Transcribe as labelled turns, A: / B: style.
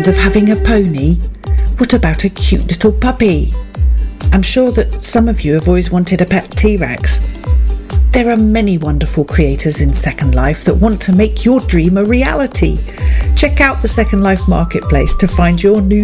A: dreamed of having a pony? What about a cute little puppy? I'm sure that some of you have always wanted a pet T-Rex. There are many wonderful creators in Second Life that want to make your dream a reality. Check out the Second Life Marketplace to find your new